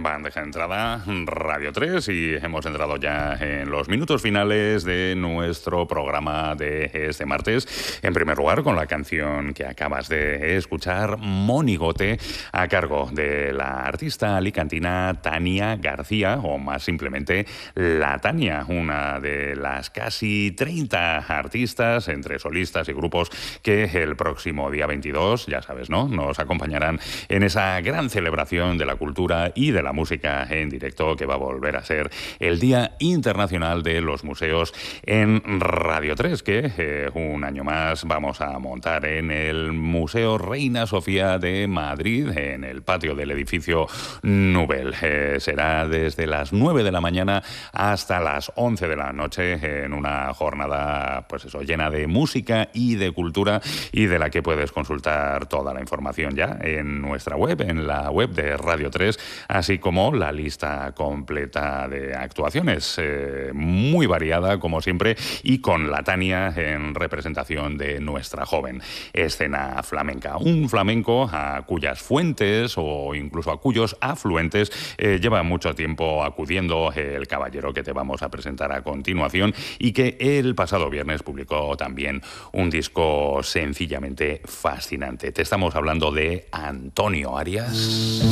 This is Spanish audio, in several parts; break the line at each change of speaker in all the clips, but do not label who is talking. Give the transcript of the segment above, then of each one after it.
Bandeja de entrada, Radio 3, y hemos entrado ya en los minutos finales de nuestro programa de este martes. En primer lugar, con la canción que acabas de escuchar, Monigote, a cargo de la artista alicantina Tania García, o más simplemente La Tania, una de las casi 30 artistas, entre solistas y grupos, que el próximo día 22, ya sabes, ¿no?, nos acompañarán en esa gran celebración de la cultura y de la música en directo que va a volver a ser el Día Internacional de los Museos en Radio 3, que un año más vamos a montar en el Museo Reina Sofía de Madrid, en el patio del edificio Nubel. Será desde las 9 de la mañana hasta las 11 de la noche, en una jornada, pues eso, llena de música y de cultura, y de la que puedes consultar toda la información ya en nuestra web, en la web de Radio 3, así como la lista completa de actuaciones, muy variada como siempre, y con la Tania en representación de nuestra joven escena flamenca. Un flamenco a cuyas fuentes o incluso a cuyos afluentes lleva mucho tiempo acudiendo el caballero que te vamos a presentar a continuación, y que el pasado viernes publicó también un disco sencillamente fascinante. Te estamos hablando de Antonio Arias,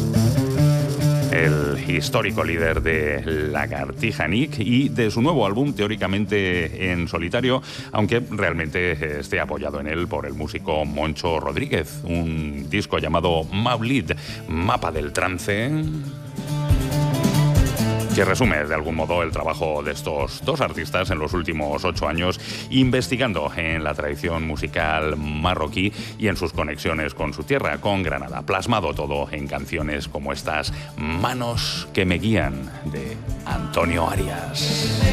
el histórico líder de Lagartija Nick, y de su nuevo álbum, teóricamente en solitario, aunque realmente esté apoyado en él por el músico Moncho Rodríguez. Un disco llamado Maulid, Mapa del Trance, que resume de algún modo el trabajo de estos dos artistas en los últimos 8 años, investigando en la tradición musical marroquí y en sus conexiones con su tierra, con Granada. Plasmado todo en canciones como estas, Manos que me guían, de Antonio Arias.